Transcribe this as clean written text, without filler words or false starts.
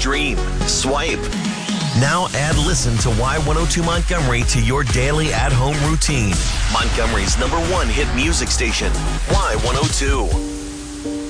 stream, swipe. Now add Listen to Y102 Montgomery to your daily at-home routine. Montgomery's #1 hit music station, Y102.